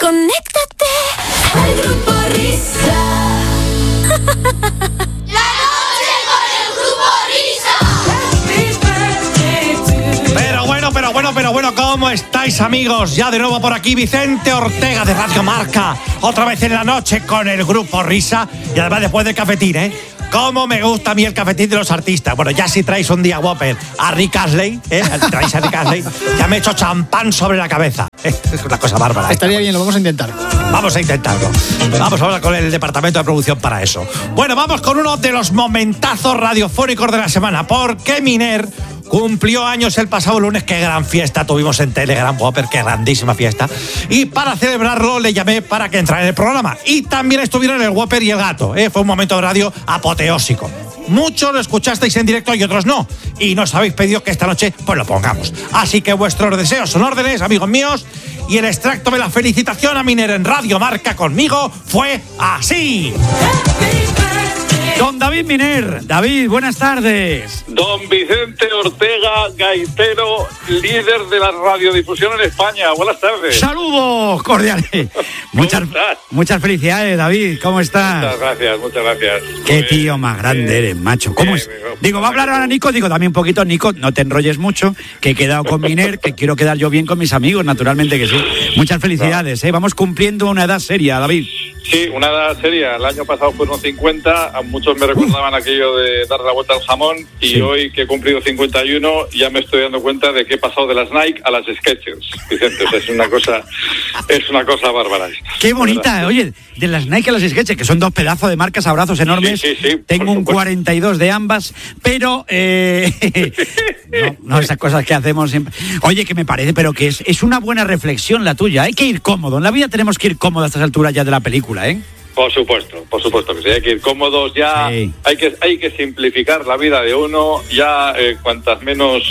Conéctate al Grupo Risa. La noche con el Grupo Risa. Pero bueno, ¿cómo estáis, amigos? Ya de nuevo por aquí Vicente Ortega de Radio Marca. Otra vez en la noche con el Grupo Risa. Y además después del cafetín, ¿eh? Cómo me gusta a mí el cafetín de los artistas. Bueno, ya si traéis un día, Whopper, a Rick Astley, traéis a Rick Astley, ya me he hecho champán sobre la cabeza. Es una cosa bárbara. Estaría bien, lo vamos a intentar. Vamos a intentarlo. Vamos a hablar con el departamento de producción para eso. Bueno, vamos con uno de los momentazos radiofónicos de la semana. Porque Miner cumplió años el pasado lunes. Qué gran fiesta tuvimos en Telegram, Whopper, qué grandísima fiesta. Y para celebrarlo le llamé para que entrara en el programa. Y también estuvieron el Whopper y el gato. Fue un momento de radio apoteósico. Muchos lo escuchasteis en directo y otros no. Y nos habéis pedido que esta noche pues lo pongamos. Así que vuestros deseos son órdenes, amigos míos. Y el extracto de la felicitación a Miner en Radio Marca conmigo fue así. Don David Miner. David, buenas tardes. Don Vicente Ortega, gaitero, líder de la radiodifusión en España. Buenas tardes. Saludos cordiales. Muchas felicidades, David. ¿Cómo estás? Muchas gracias. Qué tío más grande eres, macho. ¿Cómo es? Digo, va a hablar ahora Nico. Digo, también un poquito, Nico, no te enrolles mucho, que he quedado con Miner, que quiero quedar yo bien con mis amigos, naturalmente que sí. Muchas felicidades, ¿eh? Vamos cumpliendo una edad seria, David. Sí, una edad seria. El año pasado fueron 50, a muchos me recordaban aquello de dar la vuelta al jamón, y sí. Hoy que he cumplido 51 ya me estoy dando cuenta de que he pasado de las Nike a las Skechers, Vicente. O sea, es una cosa bárbara. Qué bonita, oye, de las Nike a las Skechers, que son dos pedazos de marcas, abrazos enormes. Sí, tengo un 42 de ambas, pero no esas cosas que hacemos siempre. Oye, que me parece, pero que es una buena reflexión la tuya. Hay que ir cómodo, en la vida tenemos que ir cómodo a estas alturas ya de la película, ¿eh? Por supuesto que sí, hay que ir cómodos ya, sí. hay que simplificar la vida de uno, ya cuantas menos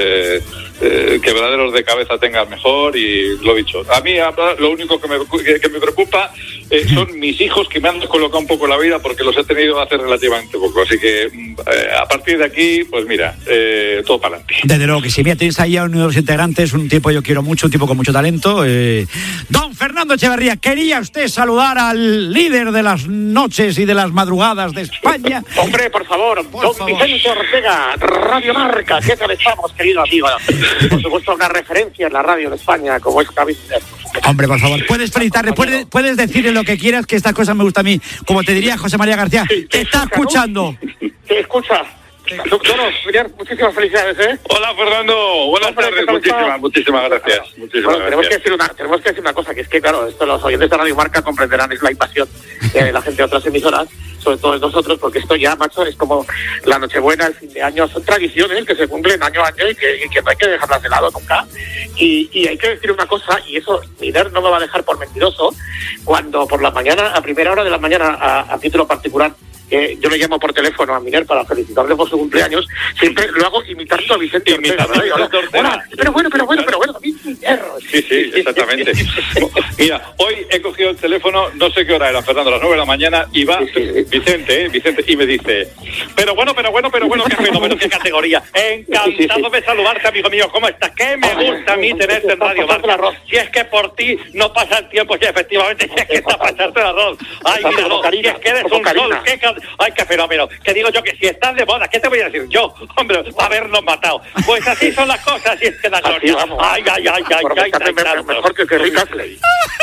quebraderos de cabeza tengas mejor, y lo dicho. A mí lo único que me preocupa son mis hijos, que me han descolocado un poco la vida porque los he tenido hace relativamente poco, así que a partir de aquí, pues mira, todo para adelante. Desde luego que sí. Mira, tienes ahí a uno de los integrantes, un tipo yo quiero mucho, un tipo con mucho talento, don Fernando Echeverría. ¿Quería usted saludar al líder de las noches y de las madrugadas de España? Hombre, por favor, don Vicente Ortega, Radio Marca, ¿qué tal estamos, querido amigo? Por supuesto, una referencia en la radio de España, como es David. Hombre, por favor, puedes felicitarle, puedes decirle lo que quieras, que esta cosa me gusta a mí. Como te diría José María García, sí, te está escuchando. Te escucha. Muchísimas felicidades, ¿eh? Hola, Fernando. Buenas tardes. Muchísimas gracias. Tenemos que decir una cosa, que es que, claro, esto los oyentes de Radio Marca comprenderán, es la invasión de la gente de otras emisoras, sobre todo de nosotros, porque esto ya, macho, es como la Nochebuena, el fin de año, son tradiciones que se cumplen año a año y que no hay que dejarlas de lado nunca. Y hay que decir una cosa, y eso Miner no me va a dejar por mentiroso, cuando por la mañana, a primera hora de la mañana, a título particular, yo le llamo por teléfono a Miner para felicitarle por su cumpleaños, siempre lo hago imitando a Vicente Ortega, ¿verdad? Pero bueno, Sí, exactamente. Mira, hoy he cogido el teléfono, no sé qué hora era, Fernando, a las 9 de la mañana, y va Vicente, y me dice, pero bueno, qué fenómeno, qué categoría. Encantado de saludarte, amigo mío, ¿cómo estás? ¿Qué me gusta a mí tenerte en Radio Marca? Si es que por ti no pasa el tiempo, si efectivamente, si es que está pasarte el arroz. Ay, míralo, si es que eres un sol, ay, qué fenómeno. Que digo yo que si estás de moda, ¿qué te voy a decir yo? Hombre, habernos matado. Pues así son las cosas, y es que la gloria. Ay. Mejor que Rick Astley.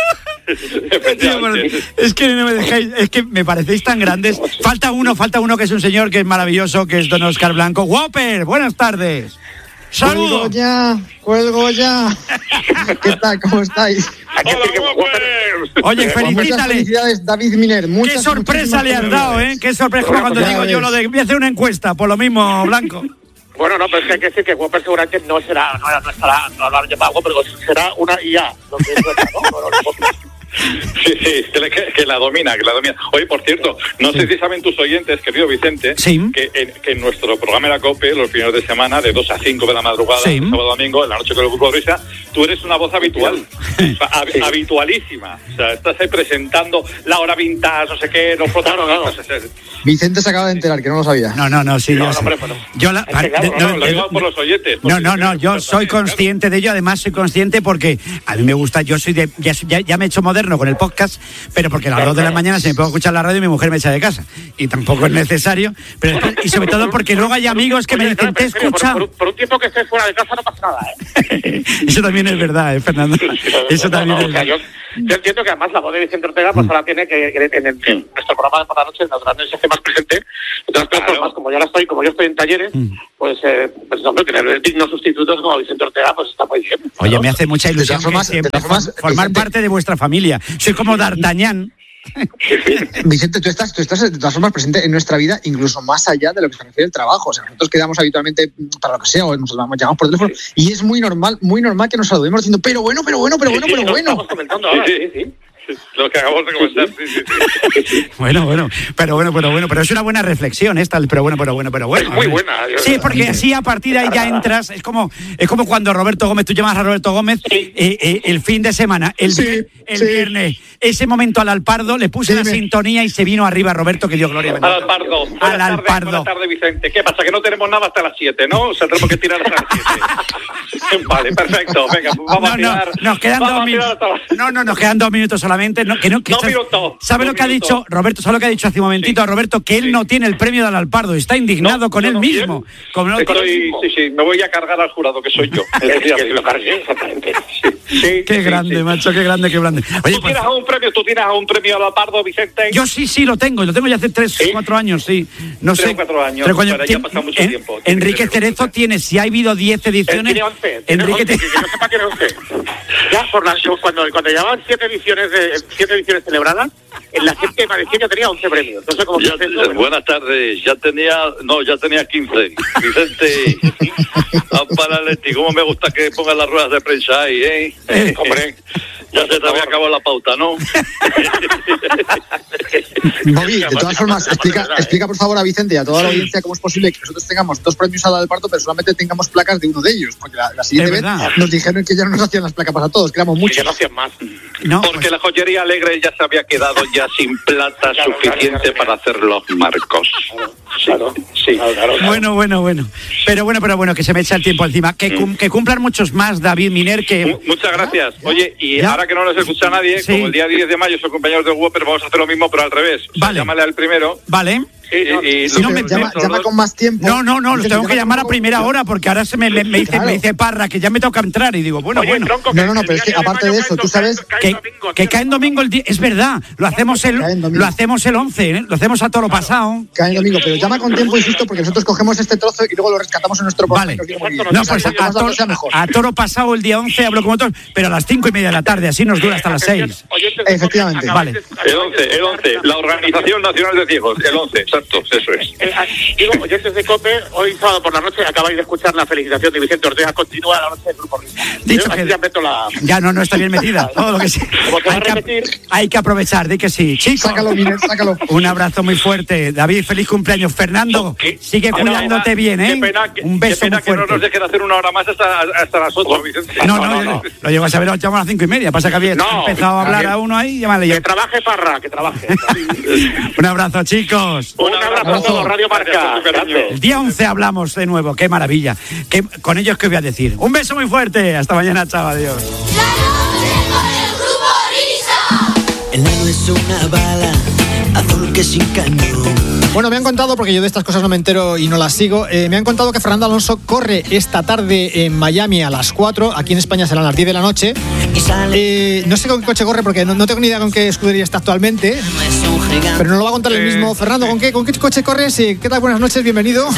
Es que no me dejáis, es que me parecéis tan grandes. Falta uno que es un señor que es maravilloso, que es don Oscar Blanco. Whopper, buenas tardes. ¡Saludos! ¡Cuelgo ya! ¿Qué tal? ¿Cómo estáis? Oye, felicítale. Felicidades, David Miner. Qué sorpresa le has dado, ¿eh? Qué sorpresa, como cuando digo yo lo de voy a hacer una encuesta, por lo mismo, Blanco. Bueno, no, pero es que hay que decir que Whopper seguramente no estará, no lo han llamado Whopper, pero será una IA. Sí, Sí, que la domina. Oye, por cierto, no sé si saben tus oyentes, querido Vicente, que en nuestro programa de la COPE, los primeros de semana, de 2 a 5 de la madrugada, sábado domingo, en la noche con el grupo de risa, tú eres una voz habitual, habitualísima. O sea, estás ahí presentando la hora vintage, no sé qué, los protagonistas. Vicente se acaba de enterar, que no lo sabía. No, sí. Lo digo por los oyentes. Yo soy consciente de ello, además soy consciente porque a mí me gusta, yo soy de, ya me he hecho moderno con el podcast, pero porque a las 2 de la mañana si me puedo escuchar la radio mi mujer me echa de casa y tampoco es necesario, pero y sobre todo porque luego hay amigos que me dicen, te escucha. Por un tiempo que estés fuera de casa no pasa nada, Eso también es verdad, Fernando. Eso también es verdad. Yo entiendo que además la voz de Vicente Ortega pues ahora tiene que en nuestro programa de por la noche naturalmente se hace más presente. Entonces, pues, como yo estoy en talleres, pues hombre, tener dignos sustitutos como Vicente Ortega pues está muy bien. Oye, me hace mucha ilusión formar parte de vuestra familia. Soy como D'Artagnan. Vicente, tú estás de todas formas presente en nuestra vida, incluso más allá de lo que se refiere al trabajo. O sea, nosotros quedamos habitualmente para lo que sea, o nos llamamos por teléfono, y es muy normal que nos saludemos diciendo, pero bueno. Estamos comentando ahora, sí. Lo que acabamos de comentar, sí. Bueno, pero es una buena reflexión esta, pero bueno. Es muy buena. Sí, porque así a partir de ahí ya entras, es como cuando Roberto Gómez, tú llamas a Roberto Gómez, el fin de semana, el viernes, ese momento al Alpardo, le puse la sintonía y se vino arriba Roberto, que dio gloria. Al Alpardo. Buenas tardes, Vicente. ¿Qué pasa? Que no tenemos nada hasta las 7, ¿no? O sea, tenemos que tirar hasta las 7. Vale, perfecto. Venga, pues vamos a tirar. Nos quedan 2 minutos. Nos quedan 2 minutos solamente. ¿Sabe lo que ha dicho Roberto? ¿Sabe lo que ha dicho hace un momentito a Roberto? Que él no tiene el premio del Alpardo. Está indignado con él mismo. Sí, me voy a cargar al jurado, que soy yo. Lo cargué, exactamente. Qué grande, macho, qué grande. Oye, ¿Tú tienes un premio al Alpardo, Vicente? Yo sí lo tengo ya hace 3 o 4 años, sí. No 3 sé. 3 o 4 años. Pero ya ha pasado mucho tiempo. Enrique Cerezo tiene, si ha habido 10 ediciones. Tiene 11. Enrique que no sepa que era 11. Ya, cuando llevaban 7 ediciones celebradas, en la 7 parecía que tenía 11 premios. No sé cómo se hace eso. Buenas tardes, ya tenía 15. Vicente, para Leti, cómo me gusta que pongan las ruedas de prensa ahí, hombre, ya se te había acabado la pauta, ¿no? Bobby, de todas formas, explica por favor a Vicente y a toda la audiencia cómo es posible que nosotros tengamos 2 premios al Alpardo, pero solamente tengamos placas de uno de ellos, porque la siguiente vez nos dijeron que ya no nos hacían las placas para todos, que éramos muchos. Ya no hacían más. Porque la joyería Alegre ya se había quedado ya sin plata suficiente para hacer los marcos. Claro. Bueno. Pero bueno, que se me echa el tiempo encima. Que cumplan muchos más, David Miner, que... Muchas gracias. Oye, y ahora que no nos escucha nadie, como el día 10 de mayo son compañeros del Whopper, vamos a hacer lo mismo, pero al revés. Vale. Llámale al primero. Vale. Llama con más tiempo. No, los tengo que llamar a primera hora porque ahora me dice Parra que ya me toca entrar y digo, bueno. Tronco, no, pero es que aparte de eso, tú sabes que cae en domingo el día, es verdad, lo hacemos el 11, lo hacemos a toro pasado. Cae en domingo, pero llama con tiempo, insisto, porque nosotros cogemos este trozo y luego lo rescatamos en nuestro programa. Vale. No, pues a toro pasado el día 11 hablo con otros, pero a las 5:30 de la tarde, así nos dura hasta las 6. Efectivamente. Vale. El 11, la Organización Nacional de Ciegos, el 11. Exacto, eso es. Digo, oyentes de COPE, hoy sábado por la noche acabáis de escuchar la felicitación de Vicente Ortega. Continúa la noche del Grupo Risa. Dicho que ya no está bien metida. Todo lo que sí. Hay que aprovechar, di que sí. Chicos, sácalo. Un abrazo muy fuerte. David, feliz cumpleaños. Fernando, sigue cuidándote bien, ¿eh? Un beso muy fuerte. Que no nos dejen hacer una hora más hasta las 8, Vicente. No. Lo llevas a ver, lo echamos a las 5:30. Pasa que había empezado a hablar a uno ahí. Que trabaje, Parra, que trabaje. Un abrazo, chicos. Un abrazo a todos, Radio Marca. El día 11 hablamos de nuevo, qué maravilla. Con ellos, ¿qué voy a decir? Un beso muy fuerte. Hasta mañana, chao, adiós. La noche con el Grupo Risa. El nano es una bala azul que sin cañón. Bueno, me han contado, porque yo de estas cosas no me entero y no las sigo, me han contado que Fernando Alonso corre esta tarde en Miami a las 4, aquí en España serán las 10 de la noche. No sé con qué coche corre porque no tengo ni idea con qué escudería está actualmente, pero nos lo va a contar el mismo Fernando. ¿Con qué coche corres? ¿Qué tal? Buenas noches, bienvenido.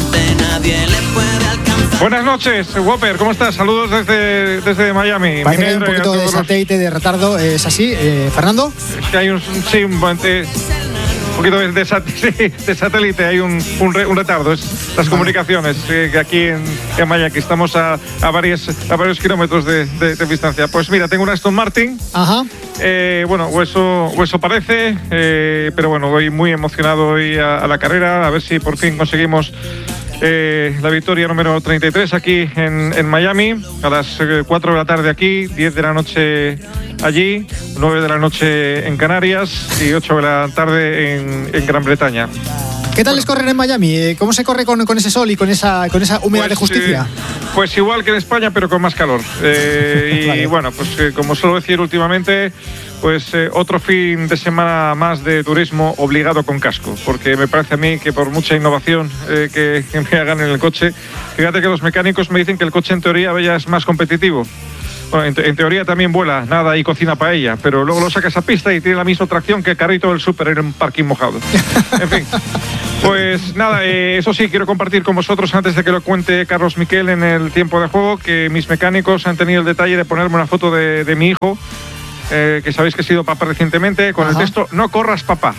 Buenas noches, Whopper, ¿cómo estás? Saludos desde Miami. Parece que hay un poquito de satélite, de retardo, ¿es así, Fernando? Es que hay un poquito de satélite, hay un retardo. Es las comunicaciones que aquí en Miami, que estamos a varios kilómetros de distancia. Pues mira, tengo una Aston Martin. Ajá. Bueno, o eso parece, pero bueno, voy muy emocionado hoy a la carrera, a ver si por fin conseguimos la victoria número 33 aquí en Miami, a las 4 de la tarde aquí, 10 de la noche allí, 9 de la noche en Canarias y 8 de la tarde en Gran Bretaña. ¿Qué tal es correr en Miami? ¿Cómo se corre con ese sol y con esa humedad de justicia? Pues igual que en España, pero con más calor. Y bueno, pues como suelo decir últimamente, pues otro fin de semana más de turismo obligado con casco, porque me parece a mí que por mucha innovación que me hagan en el coche, fíjate que los mecánicos me dicen que el coche en teoría ya es más competitivo. Bueno, en teoría también vuela, nada y cocina paella, pero luego lo sacas a pista y tiene la misma tracción que el carrito del súper en un parking mojado. En fin, pues nada, eso sí, quiero compartir con vosotros, antes de que lo cuente Carlos Miquel en el tiempo de juego, que mis mecánicos han tenido el detalle de ponerme una foto de mi hijo, que sabéis que he sido papá recientemente, con el texto "No corras, papá".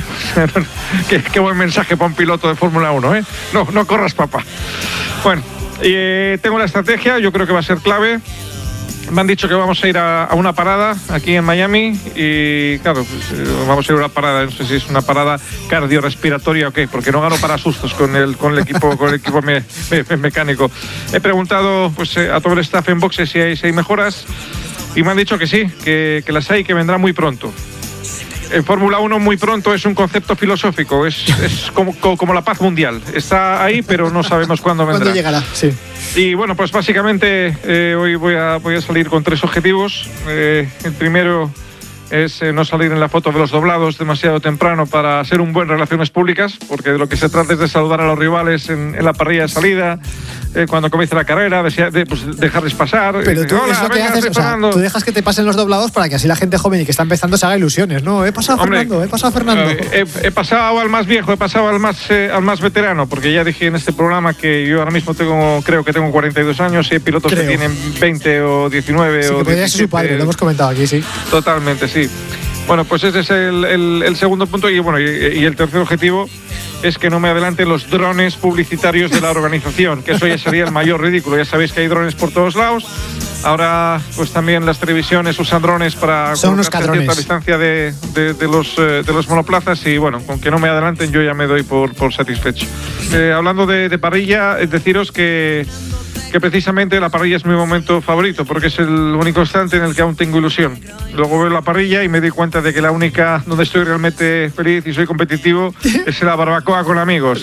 ¿Sí? Qué buen mensaje para un piloto de Fórmula 1, ¿eh? No corras, papá. Bueno, tengo la estrategia, yo creo que va a ser clave. Me han dicho que vamos a ir a una parada aquí en Miami y claro, pues, vamos a ir a una parada, no sé si es una parada cardiorrespiratoria o qué, porque no gano para sustos con el equipo mecánico. He preguntado pues a todo el staff en boxes si hay mejoras y me han dicho que sí, que las hay, que vendrán muy pronto. En Fórmula 1 muy pronto es un concepto filosófico, es como la paz mundial. Está ahí, pero no sabemos cuándo vendrá. ¿Cuándo llegará? Sí. Y bueno, pues básicamente hoy voy a salir con 3 objetivos. El primero es no salir en la foto de los doblados demasiado temprano para ser un buen relaciones públicas, porque de lo que se trata es de saludar a los rivales en la parrilla de salida, cuando comience la carrera, pues dejarles pasar. Pero tú es lo que haces, o sea, tú dejas que te pasen los doblados para que así la gente joven y que está empezando se haga ilusiones, ¿no? He pasado a Fernando. He pasado al más viejo, he pasado al más veterano, porque ya dije en este programa que yo ahora mismo creo que tengo 42 años y hay pilotos que tienen 20 o 19 sí, o 17. Podría ser su padre, lo hemos comentado aquí, sí. Totalmente, sí. Bueno, pues ese es el segundo punto y bueno, y el tercer objetivo es que no me adelanten los drones publicitarios de la organización, que eso ya sería el mayor ridículo. Ya sabéis que hay drones por todos lados. Ahora, pues también las televisiones usan drones para colocar a cierta distancia de los monoplazas y bueno, con que no me adelanten yo ya me doy por satisfecho. Hablando de parrilla, deciros que precisamente la parrilla es mi momento favorito, porque es el único instante en el que aún tengo ilusión. Luego veo la parrilla y me doy cuenta de que la única donde estoy realmente feliz y soy competitivo es en la barbacoa con amigos.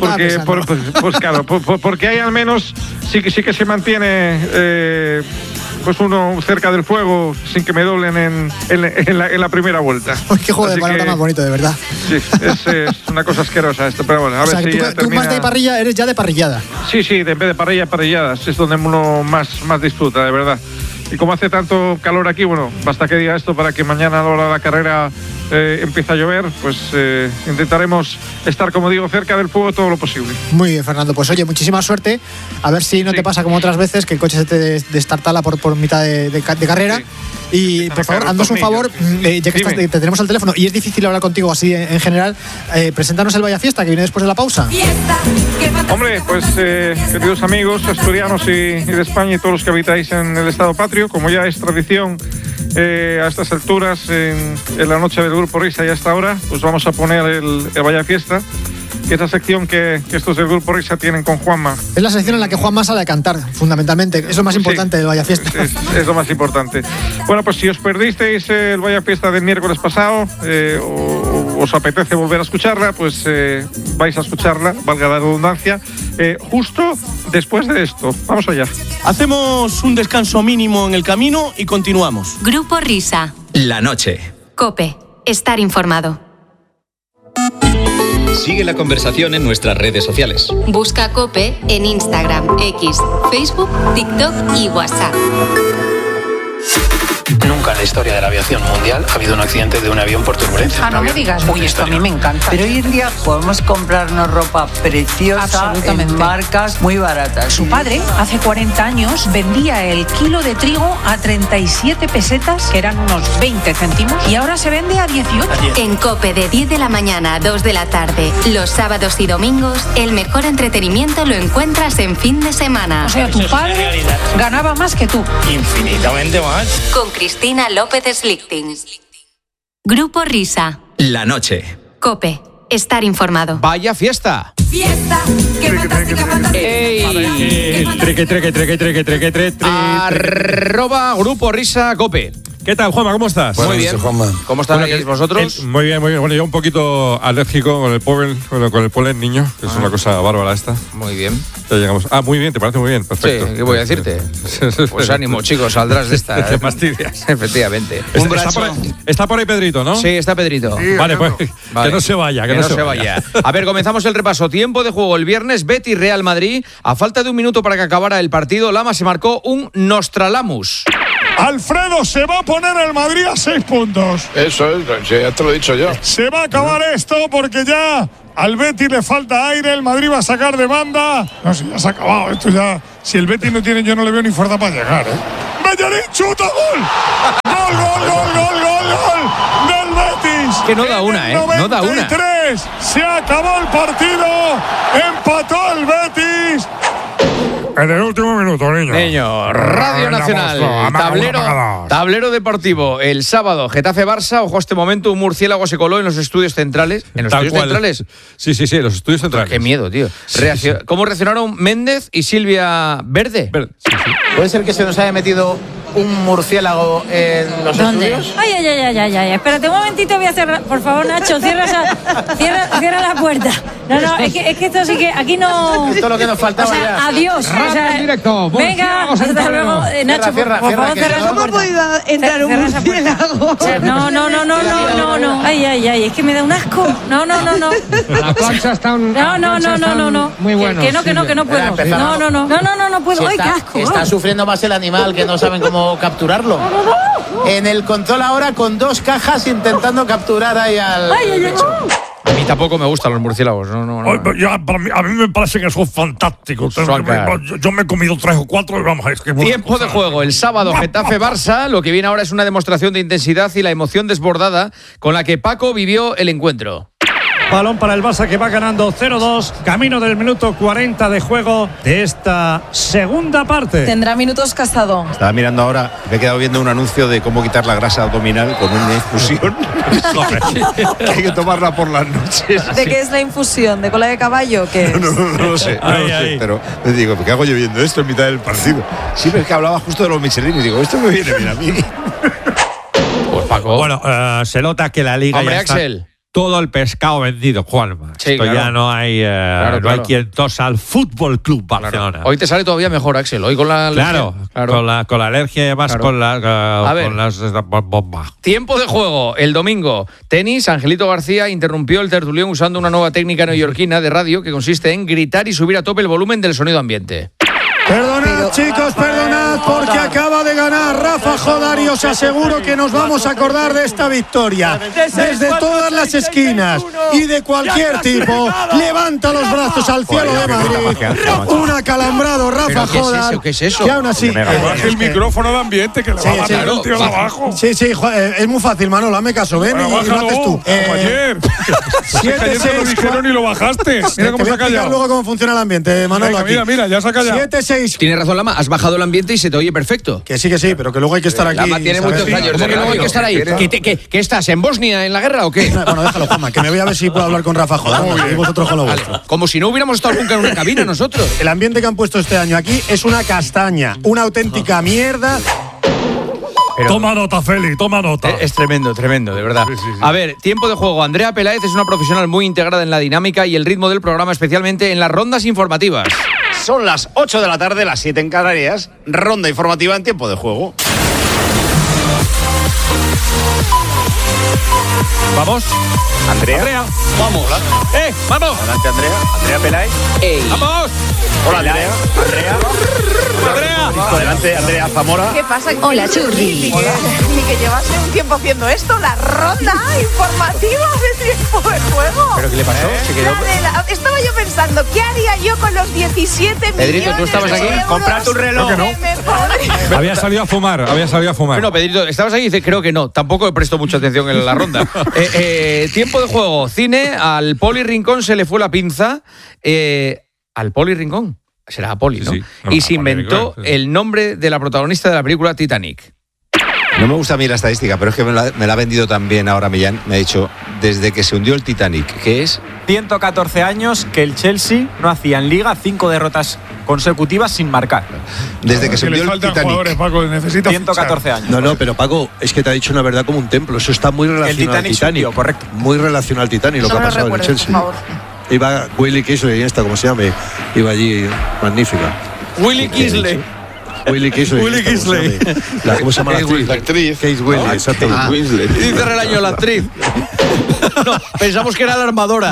Porque ahí al menos sí que se mantiene pues uno cerca del fuego sin que me doblen en la primera vuelta. Qué juego de palabras más bonito, de verdad. Sí, es una cosa asquerosa esto, pero bueno, a ver si ya tú más de parrilla eres ya de parrillada. Sí, en vez de parrilla, parrilladas, es donde uno más disfruta, de verdad. Y como hace tanto calor aquí, bueno, basta que diga esto para que mañana a la hora de la carrera empiece a llover, pues intentaremos estar, como digo, cerca del fuego todo lo posible. Muy bien, Fernando. Pues oye, muchísima suerte. A ver si no te pasa como otras veces, que el coche se te destartala por mitad de carrera. Sí. Y por favor, haznos un favor, ya que te tenemos al teléfono y es difícil hablar contigo así en general, preséntanos el Vaya Fiesta, que viene después de la pausa. Hombre, pues queridos amigos asturianos y de España y todos los que habitáis en el Estado Patrio, como ya es tradición a estas alturas, en la noche del Grupo Risa y hasta ahora, pues vamos a poner el Vaya Fiesta, que es la sección que estos del Grupo Risa tienen con Juanma. Es la sección en la que Juanma sale a cantar, fundamentalmente. Es lo más importante del Vaya Fiesta. Es lo más importante. Bueno, pues si os perdisteis el Vaya Fiesta del miércoles pasado, o os apetece volver a escucharla, pues vais a escucharla, valga la redundancia, justo después de esto. Vamos allá. Hacemos un descanso mínimo en el camino y continuamos. Grupo Risa. La noche. COPE. Estar informado. Sigue la conversación en nuestras redes sociales. Busca COPE en Instagram, X, Facebook, TikTok y WhatsApp. Nunca en la historia de la aviación mundial ha habido un accidente de un avión por turbulencia. Ah, no me digas, uy, esto a mí me encanta. Pero hoy en día podemos comprarnos ropa preciosa en marcas muy baratas. Su padre, hace 40 años, vendía el kilo de trigo a 37 pesetas, que eran unos 20 céntimos, y ahora se vende a 18. En COPE, de 10 de la mañana a 2 de la tarde, los sábados y domingos, el mejor entretenimiento lo encuentras en fin de semana. O sea, tu padre ganaba más que tú. Infinitamente más. Con Cristina López Slichting. Grupo Risa. La noche. COPE. Estar informado. Vaya fiesta. Fiesta, qué fantástica, fantástica. Arroba Grupo Risa Cope. ¿Qué tal, Juanma? ¿Cómo estás? Muy bien. ¿Cómo estáis vosotros? Muy bien, muy bien. Bueno, yo un poquito alérgico con el polen, niño, que es una cosa bárbara esta. Muy bien. Ya llegamos. Ah, muy bien, te parece muy bien. Perfecto. Sí, ¿qué voy a decirte? Pues ánimo, chicos, saldrás de esta. Te fastidias. Efectivamente. Está por ahí Pedrito, ¿no? Sí, está Pedrito. Sí, vale, pues que no se vaya, que no se vaya. A ver, comenzamos el repaso. Tiempo de juego el viernes, Betis Real Madrid. A falta de un minuto para que acabara el partido, Lama se marcó un Nostradamus. Alfredo, se va a poner el Madrid a 6 puntos. Eso es, ya te lo he dicho yo. Se va a acabar esto porque ya al Betis le falta aire, el Madrid va a sacar de banda. No sé, ya se ha acabado esto ya. Si el Betis no tiene, yo no le veo ni fuerza para llegar, ¿eh? Bellerín, chuta, gol. Gol del Betis. Que no da una, ¿eh? No da una. 93, se acabó el partido, empató el Betis. En el último minuto, niño. Radio Nacional, tablero deportivo. El sábado, Getafe-Barça. Ojo a este momento, un murciélago se coló en los estudios centrales. ¿En los estudios centrales? Sí, los estudios centrales. Qué miedo, tío. ¿Cómo reaccionaron Méndez y Silvia Verde? Sí. ¿Puede ser que se nos haya metido un murciélago en los estudios? Ay. Espérate un momentito, voy a cerrar. Por favor, Nacho, cierra la puerta. No, es que esto sí que aquí no. Esto es lo que nos faltaba ya. Adiós. En directo. Venga, hasta luego. Nacho, por favor, cierra esa puerta. ¿Cómo puede entrar un murciélago? No. Ay, es que me da un asco. No. Las planchas están. No. Muy buenas. Que no puedo. No puedo. Ay, qué asco. Está sufriendo más el animal, que no saben cómo capturarlo. En el control ahora con 2 cajas intentando capturar ahí al bicho. A mí tampoco me gustan los murciélagos. No. A mí me parece que son fantásticos. Yo me he comido 3 o 4 y vamos a ver. Tiempo de juego. El sábado, Getafe-Barça. Lo que viene ahora es una demostración de intensidad y la emoción desbordada con la que Paco vivió el encuentro. Balón para el Barça que va ganando 0-2. Camino del minuto 40 de juego de esta segunda parte. Tendrá minutos Casado. Estaba mirando ahora, me he quedado viendo un anuncio de cómo quitar la grasa abdominal con una infusión. Hay que tomarla por las noches. ¿De qué es la infusión? ¿De cola de caballo? ¿Qué es? No lo sé. Pero me digo, ¿qué hago yo viendo esto en mitad del partido? Sí, pero es que hablaba justo de los Michelin y digo, esto me viene bien a mí. Pues Paco. Bueno, se nota que la liga Hombre, ya está Axel. todo el pescado vendido, Juanma. Sí, Esto claro. ya no hay, no hay quien tosa al Fútbol Club Barcelona. Claro. Hoy te sale todavía mejor, Axel. Hoy con la alergia. Con la alergia y además con las bombas. Tiempo de juego. El domingo, tenis. Angelito García interrumpió el tertulión usando una nueva técnica neoyorquina de radio que consiste en gritar y subir a tope el volumen del sonido ambiente. Perdonad, chicos, perdonad, porque acaba de ganar Rafa Jodar y os aseguro que nos vamos a acordar de esta victoria. Desde todas las esquinas y de cualquier tipo, levanta los brazos al cielo de Madrid. Un acalambrado Rafa Jodar. ¿Qué es eso? Que aún así. Baja el micrófono de ambiente que le va a matar el tío de abajo. Sí, es muy fácil, Manolo, hazme caso, ven y lo haces tú. Ayer. 7-6. Lo dijeron y lo bajaste. Mira cómo se ha callado. Luego cómo funciona el ambiente, Manolo. Mira, ya se ha callado. 7-6. Tienes razón, Lama, has bajado el ambiente y se te oye perfecto. Que sí, pero que luego hay que estar aquí. Lama tiene muchos años. ¿Cómo que luego hay que estar ahí? ¿Qué estás, en Bosnia, en la guerra o qué? Bueno, déjalo, Juanma, que me voy a ver si puedo hablar con Rafa Jodar. Y vosotros con lo vuestro. Como si no hubiéramos estado nunca en una cabina nosotros. El ambiente que han puesto este año aquí es una castaña, una auténtica mierda. Toma nota, Feli, toma nota. Es tremendo, de verdad. Sí. A ver, tiempo de juego. Andrea Peláez es una profesional muy integrada en la dinámica y el ritmo del programa, especialmente en las rondas informativas. Son las 8 de la tarde, las 7 en Canarias. Ronda informativa en tiempo de juego. Vamos. Andrea. Vamos. Vamos. Adelante, Andrea. Andrea Peláez. Vamos. Hola, Andrea. Adelante, Andrea Zamora. ¿Qué pasa? Hola, Churri. Ni que llevase un tiempo haciendo esto, la ronda informativa de tiempo de juego. ¿Pero qué le pasó? Se quedó... Estaba yo pensando, ¿qué haría yo con los 17 Pedrito, ¿tú estabas aquí? Comprar tu reloj. Había salido a fumar. Bueno, Pedrito, ¿estabas aquí? Y dice, creo que no. Tampoco he prestado mucha atención en la ronda. Tiempo de juego. Cine. Al Poli Rincón se le fue la pinza. ¿Al Poli Rincón? Será a Poli, ¿no? Sí. Y se inventó el nombre de la protagonista de la película Titanic. No me gusta a mí la estadística, pero es que me la ha vendido también ahora Millán. Me ha dicho, desde que se hundió el Titanic, ¿qué es? 114 años que el Chelsea no hacía en Liga 5 derrotas consecutivas sin marcar. Desde que se hundió el Titanic. Jugadores, Paco, necesita 114 años. No, pero Paco, es que te ha dicho una verdad como un templo. Eso está muy relacionado al Titanic. Subió, correcto. Muy relacionado al Titanic, lo que ha pasado en el Chelsea. Iba Willy Kisley, como se llame, iba allí, magnífica. Willy Kisley. Willy Kisley. ¿Cómo se llama la actriz? La actriz. Kate Winslet, exacto. Dice Relaño, la actriz. No, pensamos que era la armadora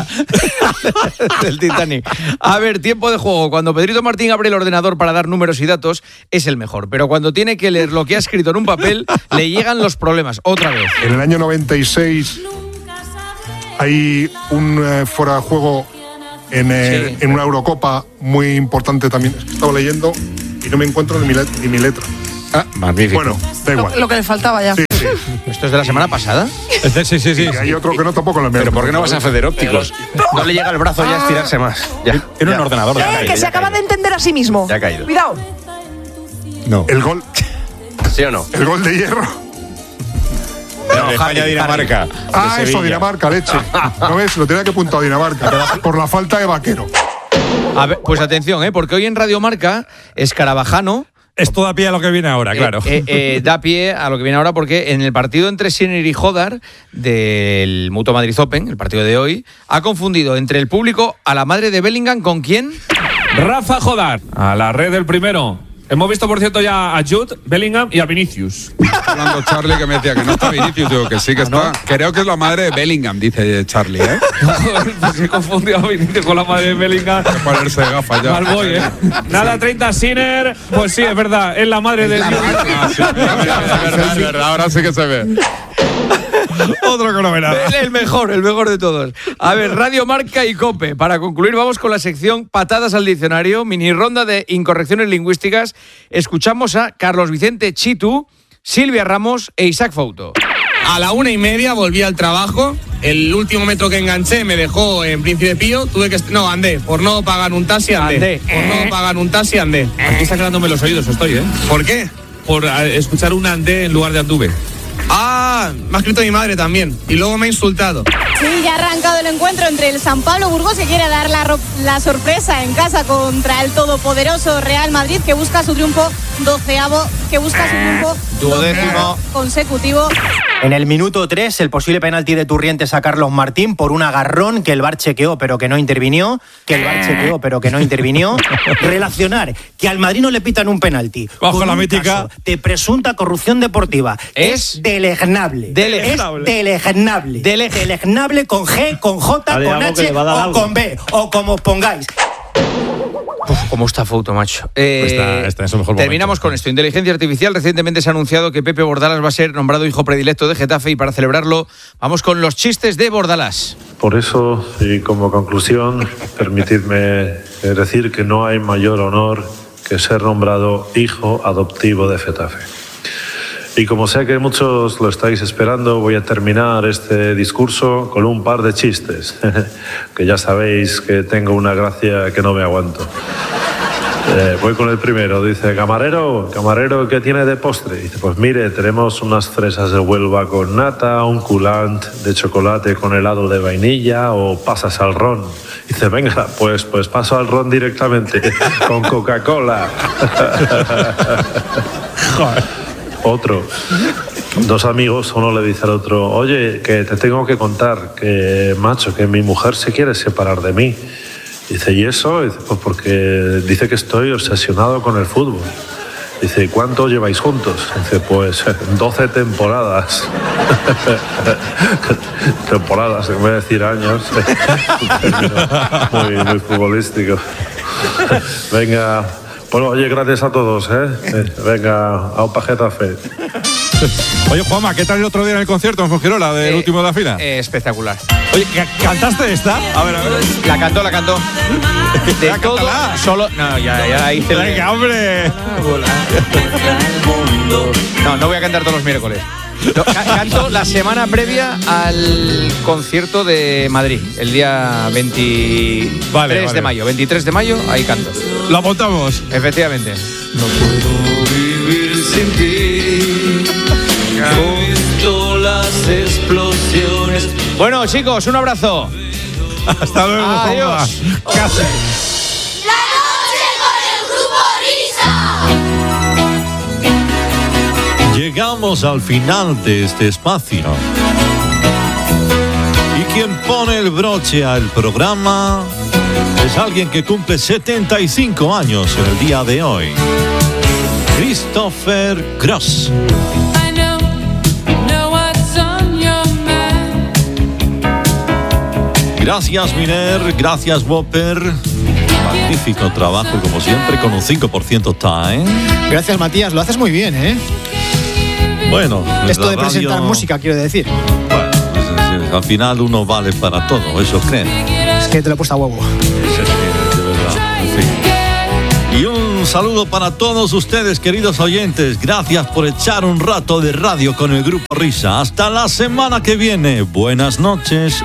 del Titanic. A ver, tiempo de juego. Cuando Pedrito Martín abre el ordenador para dar números y datos, es el mejor. Pero cuando tiene que leer lo que ha escrito en un papel, le llegan los problemas. Otra vez. En el año 96 hay un fuera de juego en una Eurocopa muy importante también. Estaba leyendo y no me encuentro ni mi letra. Magnífico. Bueno, da igual. Lo que le faltaba ya. Sí. ¿Esto es de la semana pasada? Sí. Y hay otro que no tampoco lo veo. Pero ¿por qué no vas a Federópticos? No le llega el brazo ya a estirarse más. Ya. Tiene un ordenador. Que se acaba de entender a sí mismo. Ya ha caído. Cuidado. No. El gol. ¿Sí o no? El gol de hierro. No, España-Dinamarca. Eso, Dinamarca, leche. ¿No ves? Lo tenía que apuntar a Dinamarca. Por la falta de Vaquero. A ver, pues atención, porque hoy en Radio Marca, Escarabajano... Esto da pie a lo que viene ahora, claro. Da pie a lo que viene ahora porque en el partido entre Sinner y Jodar del Mutua Madrid Open, el partido de hoy, ha confundido entre el público a la madre de Bellingham con ¿quién? Rafa Jodar, a la red del primero. Hemos visto, por cierto, ya a Jude Bellingham y a Vinicius. Está hablando Charlie, que me decía que no está Vinicius, digo que sí que está. Creo que es la madre de Bellingham, dice Charlie, ¿eh? Pues se confundió a Vinicius con la madre de Bellingham. Hay que ponerse de gafas ya. Mal voy, ¿eh? Nada, 30 Sinner. Pues sí, es verdad, es la madre de... es verdad, ahora sí que se ve. Otro que no ve nada. El mejor de todos. A ver, Radio Marca y COPE. Para concluir, vamos con la sección Patadas al Diccionario, mini ronda de incorrecciones lingüísticas. Escuchamos a Carlos Vicente Chitu, Silvia Ramos e Isaac Fouto. A la 1:30 volví al trabajo. El último metro que enganché me dejó en Príncipe Pío. Andé. Por no pagar un taxi, andé. Por no pagar un taxi, andé. Aquí está quedándome los oídos, estoy, ¿eh? ¿Por qué? Por escuchar un andé en lugar de anduve. Me ha escrito mi madre también. Y luego me ha insultado. Sí, ya ha arrancado el encuentro entre el San Pablo Burgos, que quiere dar la sorpresa en casa contra el todopoderoso Real Madrid, que busca su triunfo 12avo, duodécimo consecutivo. En el minuto 3, el posible penalti de Turrientes a Carlos Martín por un agarrón que el VAR chequeó pero que no intervinió. Relacionar que al Madrid no le pitan un penalti bajo con la un mítica caso de presunta corrupción deportiva es deleznable. Deleznable con G, con J, con H o con B, o como os pongáis. ¿Cómo está Fouto, macho? Está en su mejor terminamos momento. con esto. Inteligencia artificial. Recientemente se ha anunciado que Pepe Bordalás va a ser nombrado hijo predilecto de Getafe, y para celebrarlo vamos con los chistes de Bordalás. Por eso, y como conclusión, permitidme decir que no hay mayor honor que ser nombrado hijo adoptivo de Getafe. Y como sé que muchos lo estáis esperando, voy a terminar este discurso con un par de chistes, que ya sabéis que tengo una gracia que no me aguanto. Voy con el primero. Dice: camarero, ¿qué tiene de postre? Dice: pues mire, tenemos unas fresas de Huelva con nata, un coulant de chocolate con helado de vainilla, o pasas al ron. Dice: venga, pues paso al ron directamente, con Coca-Cola. Otro. Dos amigos, uno le dice al otro: oye, que te tengo que contar que, macho, que mi mujer se quiere separar de mí. Dice: ¿y eso? Dice: pues porque dice que estoy obsesionado con el fútbol. Dice: ¿y cuánto lleváis juntos? Dice: pues 12 temporadas. Temporadas, en vez de decir años. Un término muy futbolístico. Venga. Bueno, oye, gracias a todos, ¿eh? Venga, a un Getafe. Oye, Juanma, ¿qué tal el otro día en el concierto en Fuengirola del último de la fila? Espectacular. Oye, ¿cantaste esta? A ver. La cantó. De todo, solo... No, ya hice... Venga, hombre. No voy a cantar todos los miércoles. Canto la semana previa al concierto de Madrid, el día 23 de mayo. 23 de mayo, ahí canto. ¿Lo apuntamos? Efectivamente. No puedo vivir sin ti. He visto las explosiones. Bueno, chicos, un abrazo. Hasta luego. Adiós. Casi. La noche con el Grupo Risa. Llegamos al final de este espacio. Y quien pone el broche al programa es alguien que cumple 75 años en el día de hoy. Christopher Cross. Gracias, Miner. Gracias, Whopper. Magnífico trabajo, como siempre, con un 5% time. Gracias, Matías. Lo haces muy bien, ¿eh? Bueno, esto de presentar música, quiero decir. Bueno, pues, al final uno vale para todo, eso creen. Es que te lo he puesto a huevo. De verdad, en fin. Y un saludo para todos ustedes, queridos oyentes. Gracias por echar un rato de radio con el Grupo Risa. Hasta la semana que viene. Buenas noches.